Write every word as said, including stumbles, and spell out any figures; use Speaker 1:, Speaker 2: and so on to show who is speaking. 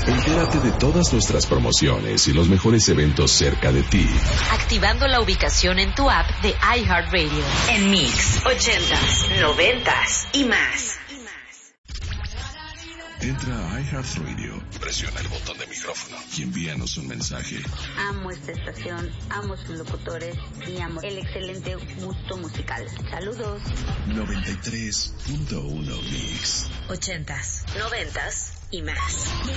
Speaker 1: Entérate de todas nuestras promociones y los mejores eventos cerca de ti.
Speaker 2: Activando la ubicación en tu app de iHeartRadio. En Mix, ochentas, noventas y más.
Speaker 1: Entra a iHeartRadio, presiona el botón de micrófono y envíanos un mensaje.
Speaker 3: Amo esta estación, amo sus locutores y amo el excelente gusto musical. Saludos.
Speaker 1: noventa y tres punto uno Mix.
Speaker 2: Ochentas, noventas y más.